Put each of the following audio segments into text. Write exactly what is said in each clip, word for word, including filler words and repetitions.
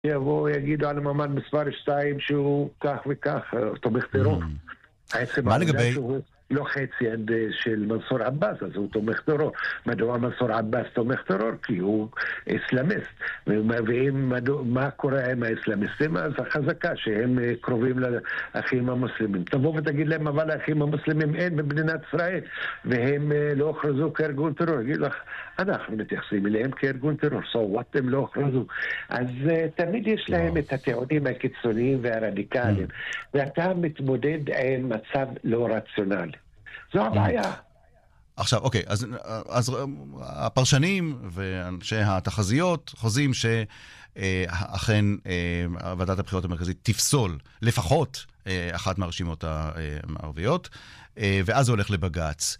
יבואו יגידו על המועמד מספר שתיים שהוא כך וכך, תומך טרור. עצם העובדה שהוא לא חצי יד של מנסור עבאס, אז הוא תומך טרור. מדוע מנסור עבאס תומך טרור? כי הוא אסלאמיסט. ומה קורה עם האסלאמיסטים? אז החזקה שהם קרובים לאחים המוסלמים. תבוא ותגיד להם, אבל האחים המוסלמים אין במדינת ישראל, והם לא הוכרזו כארגון טרור. יגיד לך, אנחנו מתייחסים אליהם כארגון טרור. So what, הם לא הוכרזו. אז תמיד יש להם את הטיעונים הקיצוניים והרדיקליים. ואתה מתמודד עם מצב לא רציונלי. זו הבעיה. עכשיו, אוקיי, אז, אז הפרשנים ואנשי התחזיות חוזים שאכן ועדת הבחירות המרכזית תפסול לפחות אחת מהרשימות הערביות, ואז זה הולך לבגץ.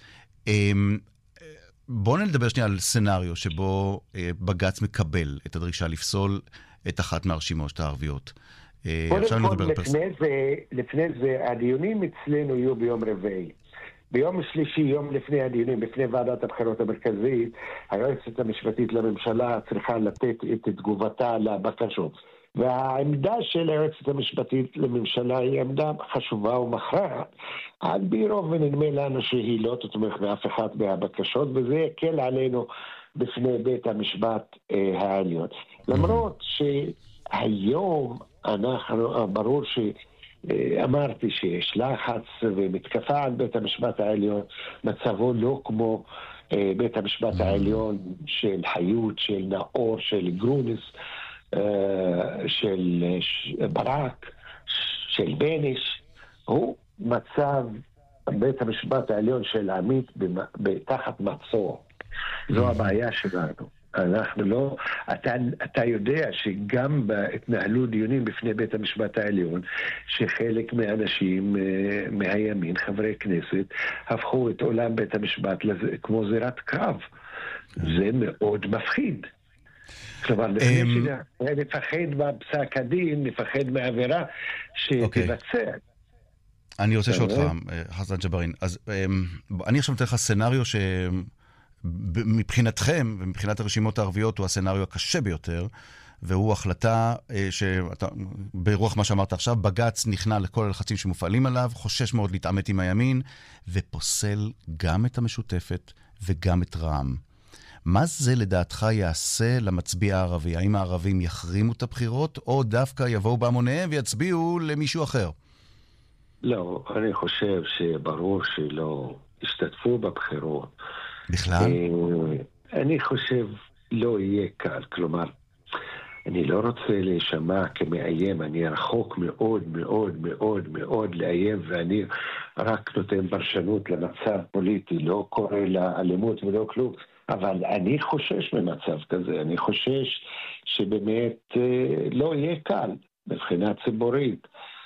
בואו נדבר שנייה על סנריו שבו בגץ מקבל את הדרישה לפסול את אחת מהרשימות הערביות. קודם כל, לפני זה, לפני זה, הדיונים אצלנו יהיו ביום רביעי. ביום שלישי, יום לפני הדיונים, בפני ועדת הבחירות המרכזית, היועצת המשפטית לממשלה צריכה לתת את תגובתה לבקשות. והעמדה של היועצת המשפטית לממשלה היא עמדה חשובה ומכרעת. על פי רוב ונדמה לנו שהיא לא תתמוך באף אחד מהבקשות, וזה יקל עלינו בפני בית המשפט אה, העליון. למרות שהיום אנחנו, ברור ש... אמרתי שיש לחץ ומתקפה על בית המשפט העליון, מצבו לא כמו בית המשפט העליון של חיות, של נאור, של גרוניס, של ברק, של בניש. הוא מצב בית המשפט העליון של עמית בתחת מצור. זו הבעיה שלנו. אנחנו לא, אתה, אתה יודע שגם בהתנהלו דיונים בפני בית המשפט העליון, שחלק מהאנשים מהימין, חברי כנסת, הפכו את עולם בית המשפט לזה, כמו זירת קרב. זה מאוד מפחיד. כלומר, לפני שנפחד בפסק הדין, נפחד מהעבירה שתבצע. אני רוצה לשאול אותך, חסן ג'בארין, אז אני עכשיו נותן לך סנריו ש... מבחינתכם ומבחינת הרשימות הערביות הוא הסנריו הקשה ביותר, והוא החלטה שאתה, ברוח מה שאמרת עכשיו, בגץ נכנע לכל הלחצים שמופעלים עליו, חושש מאוד להתעמת עם הימין, ופוסל גם את המשותפת וגם את רע"מ. מה זה לדעתך יעשה למצביע הערבי? האם הערבים יחרימו את הבחירות, או דווקא יבואו בהמוניהם ויצביעו למישהו אחר? לא, אני חושב שברור שלא השתתפו בבחירות. בכלל? אני חושב לא יהיה קל, כלומר, אני לא רוצה להישמע כמאיים, אני רחוק מאוד מאוד מאוד מאוד לאיים, ואני רק נותן פרשנות למצב פוליטי, לא קורא לאלימות ולא כלום, אבל אני חושש ממצב כזה, אני חושש שבאמת לא יהיה קל מבחינה ציבורית.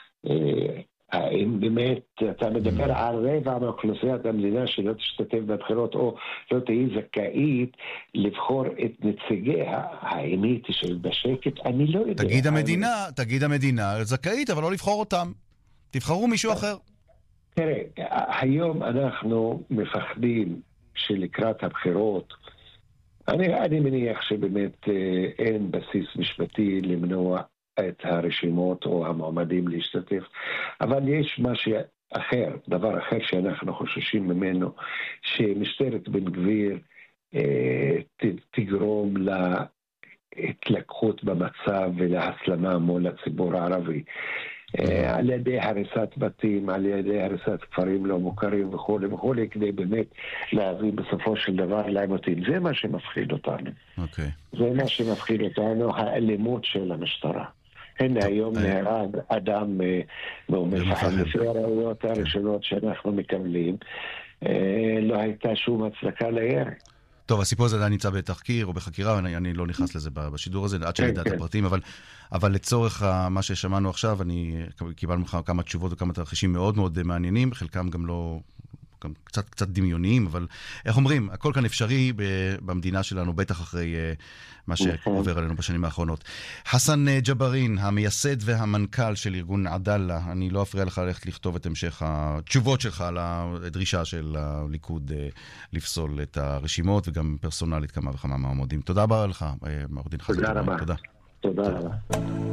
האם באמת אתה מדבר על רבע מאוכלוסיית המדינה שלא תשתתף בבחירות או לא תהיה זכאית לבחור את נציגיה, האם היא תשב בשקט? אני לא יודע. תגיד המדינה, תגיד המדינה זכאית, אבל לא לבחור אותם. תבחרו מישהו אחר. תראה, היום אנחנו מפחדים שלקראת הבחירות, אני, אני מניח שבאמת אין בסיס משפטי למנוע את הרשימות או המועמדים להשתתף, אבל יש משהו אחר, דבר אחר שאנחנו חוששים ממנו, שמשטרת בן גביר אה, ת, תגרום להתלקחות במצב ולהסלמה מול הציבור הערבי. אה, על ידי הריסת בתים, על ידי הריסת כפרים לא מוכרים וכו' וכו', כדי באמת להביא בסופו של דבר לעימותים. זה מה שמפחיד אותנו. אוקיי. זה מה שמפחיד אותנו, האלימות של המשטרה. הנה היום נהרג אדם מאום אל-פחם, לפי הראיות הראשונות שאנחנו מקבלים, לא הייתה שום הצדקה לירי. טוב, הסיפור הזה עדיין נמצא בתחקיר או בחקירה, ואני אני לא נכנס לזה בשידור הזה, עד שאני יודע את הפרטים, אבל, אבל לצורך מה ששמענו עכשיו, אני קיבלנו לך כמה תשובות וכמה תרחישים מאוד מאוד מעניינים, חלקם גם לא... גם קצת, קצת דמיוניים, אבל איך אומרים, הכל כאן אפשרי במדינה שלנו, בטח אחרי מה שעובר עלינו בשנים האחרונות. חסן ג'בארין, המייסד והמנכ"ל של ארגון עדאלה, אני לא אפריע לך ללכת לכתוב את המשך התשובות שלך על הדרישה של הליכוד לפסול את הרשימות, וגם פרסונלית כמה וכמה מעמודים. תודה רבה לך, עורך דין חסן ג'בארין. תודה. תודה רבה.